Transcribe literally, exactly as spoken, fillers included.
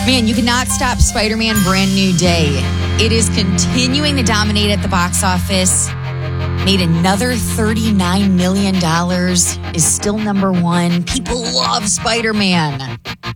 Man, you cannot stop Spider-Man Brand New Day. It is continuing to dominate at the box office. Made another thirty-nine million dollars. Is still number one. People love Spider-Man.